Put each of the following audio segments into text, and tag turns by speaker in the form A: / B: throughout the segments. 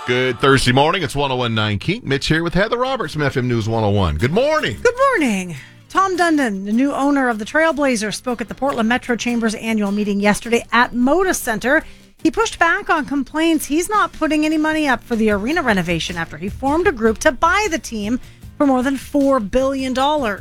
A: Good Thursday morning. It's 101.9 Kink. Mitch here with Heather Roberts from FM News 101. Good morning.
B: Good morning. Tom Dundon, the new owner of the Trailblazers, spoke at the Portland Metro Chamber's annual meeting yesterday at Moda Center. He pushed back on complaints he's not putting any money up for the arena renovation after he formed a group to buy the team for more than $4 billion.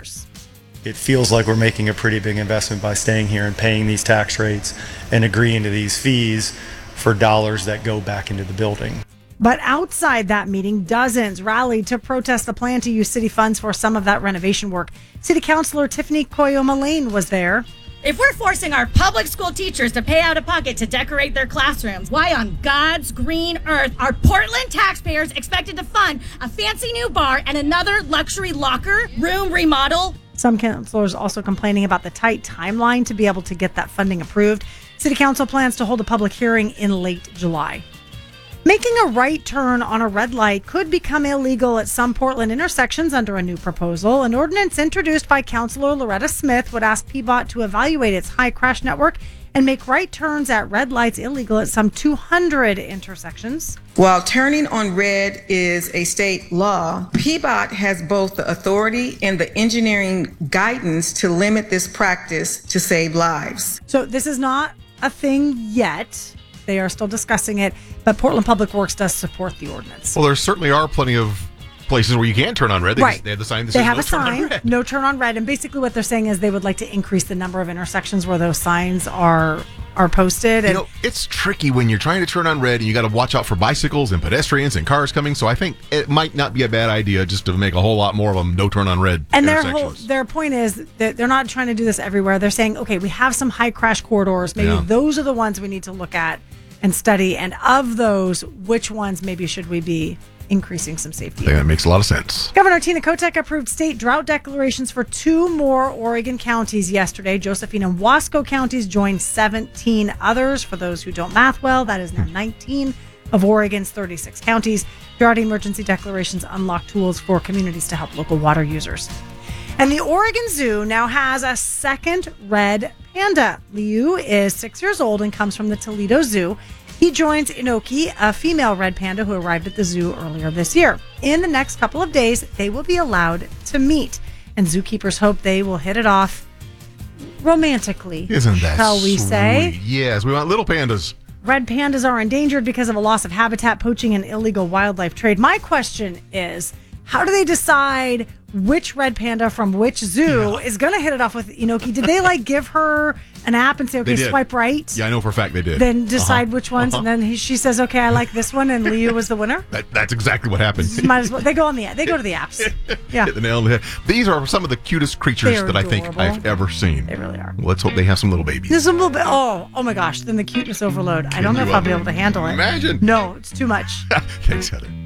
C: It feels like we're making a pretty big investment by staying here and paying these tax rates and agreeing to these fees for dollars that go back into the building.
B: But outside that meeting, dozens rallied to protest the plan to use city funds for some of that renovation work. City Councilor Tiffany Koyoma-Lane was there.
D: If we're forcing our public school teachers to pay out of pocket to decorate their classrooms, why on God's green earth are Portland taxpayers expected to fund a fancy new bar and another luxury locker room remodel?
B: Some councilors also complaining about the tight timeline to be able to get that funding approved. City Council plans to hold a public hearing in late July. Making a right turn on a red light could become illegal at some Portland intersections under a new proposal. An ordinance introduced by Councilor Loretta Smith would ask PBOT to evaluate its high crash network and make right turns at red lights illegal at some 200 intersections.
E: While turning on red is a state law, PBOT has both the authority and the engineering guidance to limit this practice to save lives.
B: So this is not a thing yet. They are still discussing it, but Portland Public Works does support the ordinance.
A: Well, there certainly are plenty of places where you can turn on red. They have the sign that says
B: they have
A: no
B: a
A: turn on
B: sign,
A: red.
B: no turn on red. And basically what they're saying is they would like to increase the number of intersections where those signs are posted. And
A: it's tricky when you're trying to turn on red and you got to watch out for bicycles and pedestrians and cars coming. So I think it might not be a bad idea just to make a whole lot more of them no turn on red intersections.
B: Their point is that they're not trying to do this everywhere. They're saying, okay, we have some high crash corridors. Maybe those are the ones we need to look at and study. And of those, which ones maybe should we be increasing some safety?
A: I think that makes a lot of sense.
B: Governor Tina Kotek approved state drought declarations for 2 more Oregon counties yesterday. Josephine and Wasco counties joined 17 others. For those who don't math well, that is now 19 of Oregon's 36 counties. Drought emergency declarations unlock tools for communities to help local water users. And the Oregon Zoo now has a second red panda. Liu is 6 years old and comes from the Toledo Zoo. He joins Inoki, a female red panda who arrived at the zoo earlier this year. In the next couple of days, they will be allowed to meet. And zookeepers hope they will hit it off romantically.
A: Isn't that
B: shall we say?
A: Sweet? Yes, we want little pandas.
B: Red pandas are endangered because of a loss of habitat, poaching, and illegal wildlife trade. My question is, how do they decide which red panda from which zoo is going to hit it off with Inoki? Did they give her an app and say, okay, swipe right?
A: Yeah, I know for a fact they did.
B: Then decide which ones, and then she says, okay, I like this one, and Liu was the winner?
A: That's exactly what happened.
B: Might as well. They go to the apps. Yeah.
A: Hit the nail on the head. These are some of the cutest creatures that I think I've ever seen.
B: They really are.
A: Let's hope they have some little babies.
B: There's a little bit. Oh my gosh. Then the cuteness overload. I don't know if I'll be able to handle it.
A: Imagine.
B: No, it's too much.
A: Thanks, Heather.